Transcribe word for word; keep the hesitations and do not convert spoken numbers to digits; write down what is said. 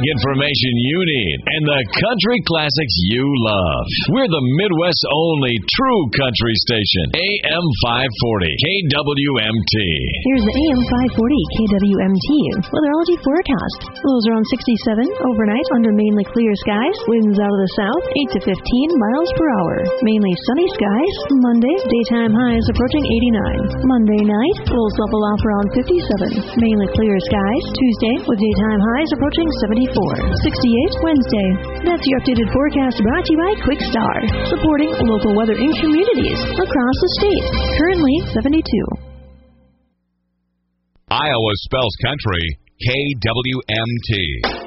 traffic information you need and the country classics you love. We're the Midwest's only true country station. A M five forty K W M T. Here's the A M five forty K W M T weatherology forecast. Lows around sixty-seven overnight under mainly clear skies. Winds out of the south eight to fifteen miles per hour. Mainly sunny skies. Monday, daytime highs approaching eighty-nine. Monday night, lows level off around fifty-seven. Mainly clear skies. Tuesday, with daytime highs approaching seventy-four. sixty-eight Wednesday. That's your updated forecast brought to you by Quick Star, supporting local weather in communities across the state. Currently seventy-two. Iowa spells country K W M T.